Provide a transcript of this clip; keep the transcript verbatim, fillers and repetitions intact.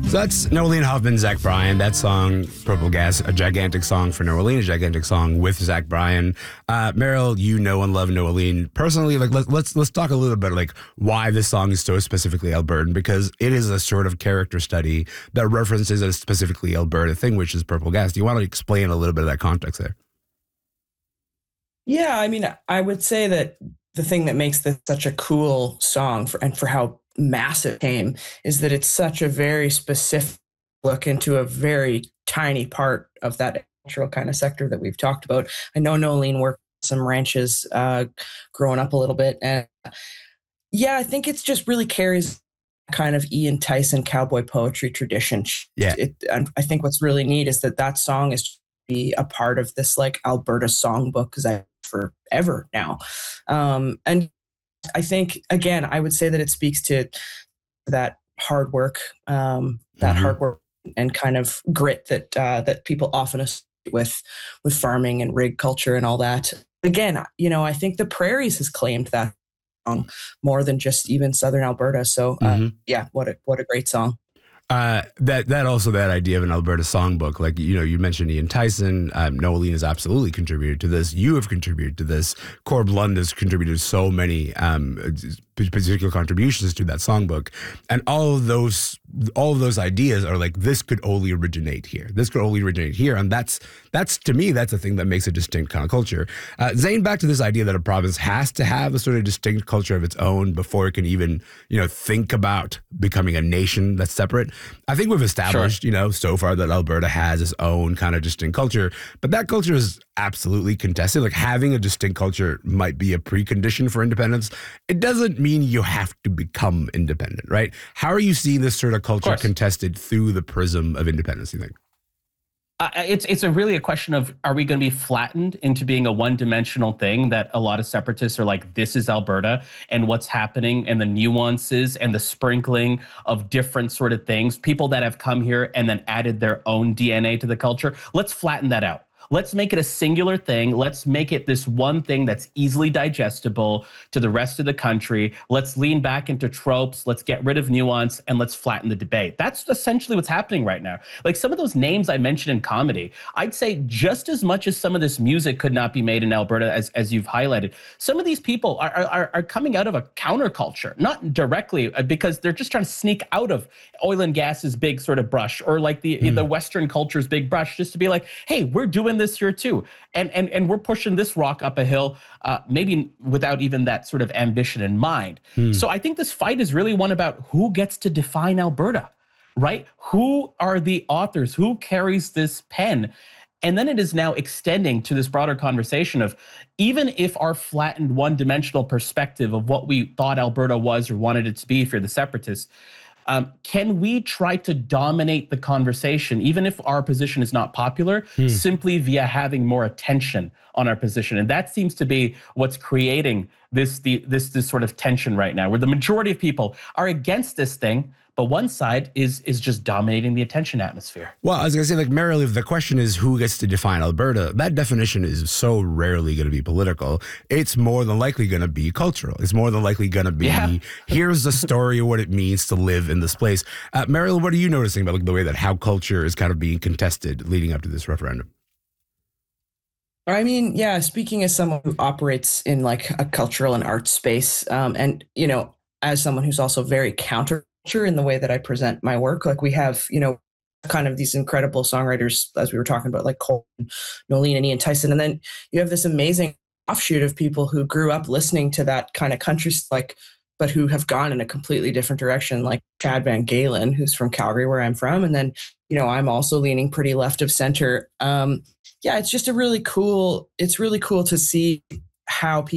So that's Nolene Hoffman, Zach Bryan. That song, Purple Gas, a gigantic song for Nolene, a gigantic song with Zach Bryan. Uh, Meryl, you know and love Nolene personally. Like, let's let's let's talk a little bit like why this song is so specifically Albertan, because it is a sort of character study that references a specifically Alberta thing, which is Purple Gas. Do you want to explain a little bit of that context there? Yeah, I mean, I would say that the thing that makes this such a cool song for, and for how massive it came is that it's such a very specific look into a very tiny part of that natural kind of sector that we've talked about. I know Nolene worked some ranches uh, growing up a little bit. And yeah, I think it's just really carries kind of Ian Tyson cowboy poetry tradition. Yeah. It, and I think what's really neat is that that song is be a part of this like Alberta songbook because I forever now. Um, and I think, again, I would say that it speaks to that hard work, um, that mm-hmm. hard work and kind of grit that uh, that people often associate with with farming and rig culture and all that. Again, you know, I think the Prairies has claimed that song more than just even Southern Alberta. So, uh, mm-hmm. yeah, what a what a great song. Uh, that that also that idea of an Alberta songbook, like, you know, you mentioned Ian Tyson, um, Nolene has absolutely contributed to this. You have contributed to this. Corb Lund has contributed so many um, particular contributions to that songbook, and all of those all of those ideas are like, this could only originate here. This could only originate here, and that's that's to me that's the thing that makes a distinct kind of culture. Uh, Zane, back to this idea that a province has to have a sort of distinct culture of its own before it can even, you know, think about becoming a nation that's separate. I think we've established, sure. you know, so far that Alberta has its own kind of distinct culture, but that culture is absolutely contested. Like, having a distinct culture might be a precondition for independence. It doesn't mean you have to become independent, right? How are you seeing this sort of culture of contested through the prism of independence, you think? Uh, it's it's a really a question of, are we going to be flattened into being a one-dimensional thing that a lot of separatists are like, this is Alberta, and what's happening and the nuances and the sprinkling of different sort of things, people that have come here and then added their own D N A to the culture. Let's flatten that out. Let's make it a singular thing. Let's make it this one thing that's easily digestible to the rest of the country. Let's lean back into tropes. Let's get rid of nuance, and let's flatten the debate. That's essentially what's happening right now. Like, some of those names I mentioned in comedy, I'd say just as much as some of this music could not be made in Alberta, as, as you've highlighted, some of these people are, are, are coming out of a counterculture, not directly, because they're just trying to sneak out of oil and gas's big sort of brush, or like the, mm. the Western culture's big brush, just to be like, hey, we're doing this here too, and and and we're pushing this rock up a hill, uh, maybe without even that sort of ambition in mind. Hmm. So I think this fight is really one about who gets to define Alberta, right? Who are the authors? Who carries this pen? And then it is now extending to this broader conversation of, even if our flattened one-dimensional perspective of what we thought Alberta was or wanted it to be, if you're the separatists, Um, can we try to dominate the conversation, even if our position is not popular, hmm. simply via having more attention on our position? And that seems to be what's creating this, the, this, this sort of tension right now, where the majority of people are against this thing, but one side is is just dominating the attention atmosphere. Well, I was going to say, like, Meryl, if the question is who gets to define Alberta, that definition is so rarely going to be political. It's more than likely going to be cultural. It's more than likely going to be, yeah. here's the story of what it means to live in this place. Uh, Meryl, what are you noticing about, like, the way that how culture is kind of being contested leading up to this referendum? I mean, yeah, speaking as someone who operates in like a cultural and art space, um, and, you know, as someone who's also very counter in the way that I present my work, like, we have, you know, kind of these incredible songwriters, as we were talking about, like Cole, Nolene, and Ian Tyson, and then you have this amazing offshoot of people who grew up listening to that kind of country, like, but who have gone in a completely different direction, like Chad Van Galen, who's from Calgary, where I'm from, and then, you know, I'm also leaning pretty left of center. Um, yeah, it's just a really cool. It's really cool to see how people